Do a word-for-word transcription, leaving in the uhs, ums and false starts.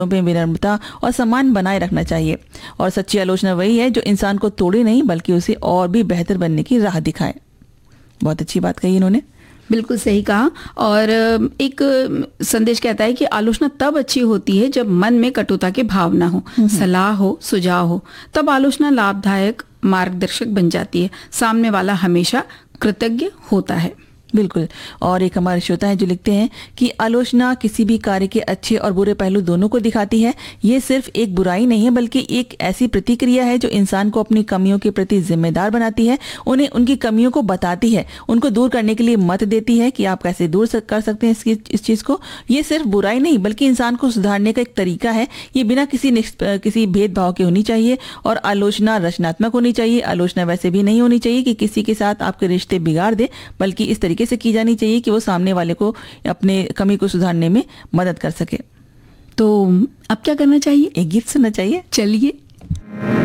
पे विनम्रता और सम्मान बनाए रखना चाहिए। और सच्ची आलोचना वही है जो इंसान को तोड़े नहीं बल्कि उसे और भी बेहतर बनने की राह दिखाए। बहुत अच्छी बात कही इन्होंने। बिल्कुल सही कहा। और एक संदेश कहता है कि आलोचना तब अच्छी होती है जब मन में कटुता के भाव ना हो, सलाह हो, सुझाव हो, तब आलोचना लाभदायक मार्गदर्शक बन जाती है। सामने वाला हमेशा कृतज्ञ होता है। बिल्कुल। और एक हमारे श्रोता है जो लिखते हैं कि आलोचना किसी भी कार्य के अच्छे और बुरे पहलू दोनों को दिखाती है। ये सिर्फ एक बुराई नहीं है बल्कि एक ऐसी प्रतिक्रिया है जो इंसान को अपनी कमियों के प्रति जिम्मेदार बनाती है, उन्हें उनकी कमियों को बताती है, उनको दूर करने के लिए मत देती है कि आप कैसे दूर कर सकते हैं इसकी इस चीज़ को। ये सिर्फ बुराई नहीं बल्कि इंसान को सुधारने का एक तरीका है। ये बिना किसी किसी भेदभाव के होनी चाहिए। और आलोचना रचनात्मक होनी चाहिए। आलोचना वैसे भी नहीं होनी चाहिए कि किसी के साथ आपके रिश्ते बिगाड़ दे, बल्कि इस तरीके से की जानी चाहिए कि वो सामने वाले को अपने कमी को सुधारने में मदद कर सके। तो अब क्या करना चाहिए? एक गीत सुनना चाहिए। चलिए।